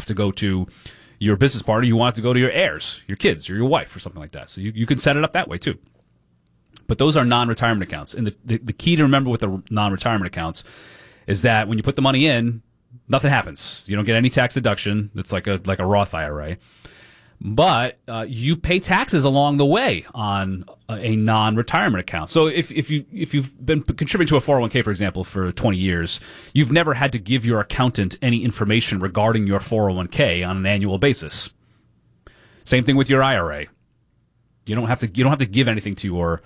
have to go to your business partner. You want it to go to your heirs, your kids, or your wife, or something like that. So you can set it up that way too. But those are non-retirement accounts. And the key to remember with the non-retirement accounts is that when you put the money in, nothing happens. You don't get any tax deduction. It's like a Roth IRA. But you pay taxes along the way on a non-retirement account. So if you've been contributing to a 401k, for example, for 20 years, you've never had to give your accountant any information regarding your 401k on an annual basis. Same thing with your IRA. You don't have to give anything to your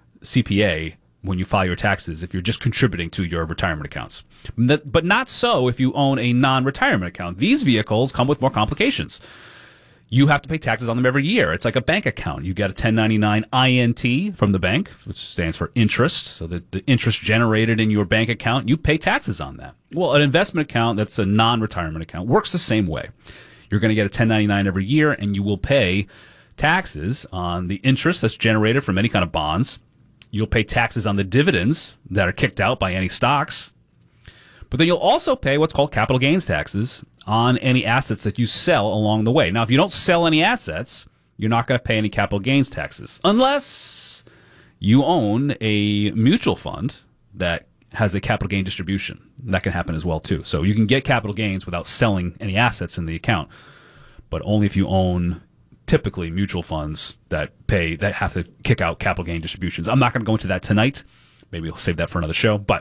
CPA when you file your taxes if you're just contributing to your retirement accounts. But not so if you own a non-retirement account. These vehicles come with more complications. You have to pay taxes on them every year. It's like a bank account. You get a 1099 INT from the bank, which stands for interest. So that the interest generated in your bank account, you pay taxes on that. Well, an investment account that's a non-retirement account works the same way. You're going to get a 1099 every year, and you will pay taxes on the interest that's generated from any kind of bonds. You'll pay taxes on the dividends that are kicked out by any stocks. But then you'll also pay what's called capital gains taxes on any assets that you sell along the way. Now, if you don't sell any assets, you're not going to pay any capital gains taxes unless you own a mutual fund that has a capital gain distribution. That can happen as well, too. So you can get capital gains without selling any assets in the account, but only if you own typically mutual funds that have to kick out capital gain distributions. I'm not going to go into that tonight. Maybe we'll save that for another show. But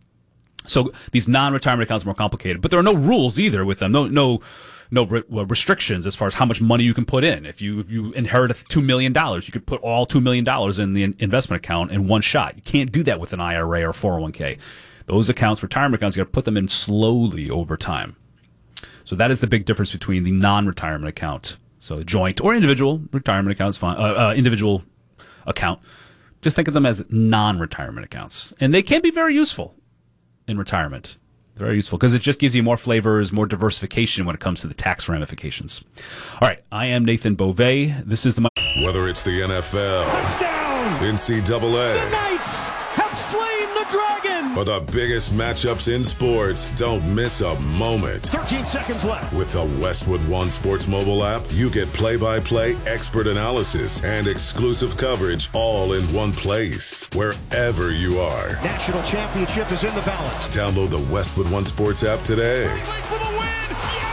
so these non-retirement accounts are more complicated, but there are no rules either with them. No restrictions as far as how much money you can put in. If you inherit $2 million, you could put all $2 million in the investment account in one shot. You can't do that with an IRA or 401k. Those accounts, retirement accounts, you got to put them in slowly over time. So that is the big difference between the non-retirement account. So joint or individual retirement accounts, individual account. Just think of them as non-retirement accounts. And they can be very useful in retirement. Very useful because it just gives you more flavors, more diversification when it comes to the tax ramifications. All right, I am Nathan Beauvais. This is the... Whether it's the NFL, touchdown, NCAA, the Knights have slain the dragon, or the biggest matchups in sports, don't miss a moment. 13 seconds left. With the Westwood One Sports mobile app, you get play-by-play expert analysis and exclusive coverage all in one place, wherever you are. National championship is in the balance. Download the Westwood One Sports app today. For the win!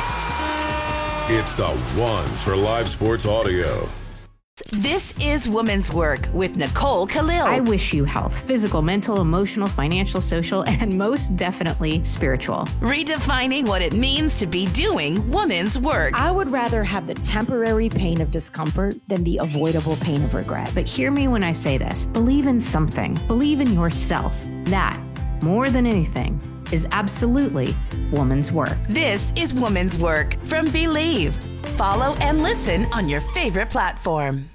Yeah! It's the one for live sports audio. This is Woman's Work with Nicole Khalil. I wish you health, physical, mental, emotional, financial, social, and most definitely spiritual. Redefining what it means to be doing woman's work. I would rather have the temporary pain of discomfort than the avoidable pain of regret. But hear me when I say this. Believe in something. Believe in yourself. That, more than anything, is absolutely woman's work. This is Woman's Work from Believe. Follow and listen on your favorite platform.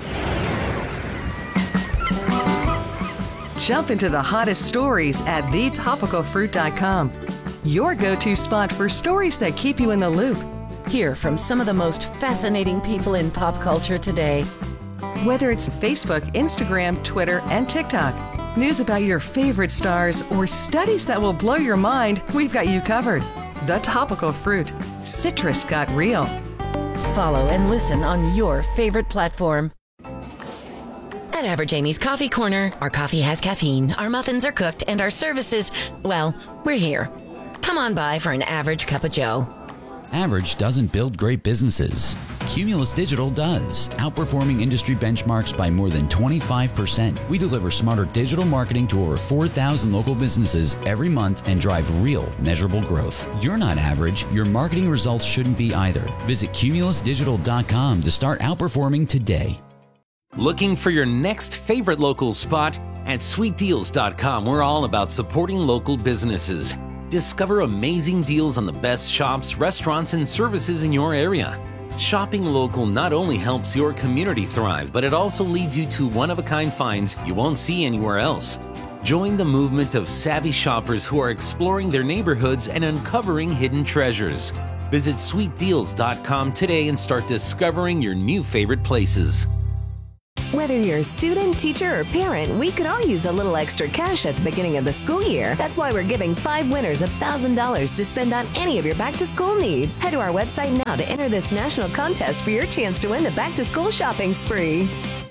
Jump into the hottest stories at thetopicalfruit.com. Your go-to spot for stories that keep you in the loop. Hear from some of the most fascinating people in pop culture today. Whether it's Facebook, Instagram, Twitter, and TikTok, news about your favorite stars, or studies that will blow your mind, we've got you covered. The Topical Fruit. Citrus got real. Follow and listen on your favorite platform. At Average Amy's Coffee Corner, our coffee has caffeine, our muffins are cooked, and our services, well, we're here. Come on by for an average cup of joe. Average doesn't build great businesses. Cumulus Digital does, outperforming industry benchmarks by more than 25%. We deliver smarter digital marketing to over 4,000 local businesses every month and drive real, measurable growth. You're not average. Your marketing results shouldn't be either. Visit cumulusdigital.com to start outperforming today. Looking for your next favorite local spot? At sweetdeals.com, we're all about supporting local businesses. Discover amazing deals on the best shops, restaurants, and services in your area. Shopping local not only helps your community thrive, but it also leads you to one-of-a-kind finds you won't see anywhere else. Join the movement of savvy shoppers who are exploring their neighborhoods and uncovering hidden treasures. Visit sweetdeals.com today and start discovering your new favorite places. Whether you're a student, teacher, or parent, we could all use a little extra cash at the beginning of the school year. That's why we're giving 5 winners $1,000 to spend on any of your back-to-school needs. Head to our website now to enter this national contest for your chance to win the back-to-school shopping spree.